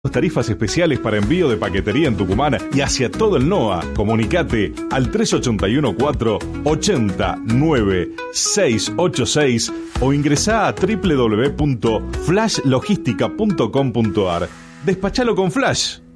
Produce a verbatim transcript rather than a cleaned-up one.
Tarifas especiales para envío de paquetería en Tucumán y hacia todo el N O A. Comunicate al tres ocho uno cuatro, ocho nueve seis ocho seis o ingresá a doble u doble u doble u punto flash logística punto com punto a r. Despachalo con Flash.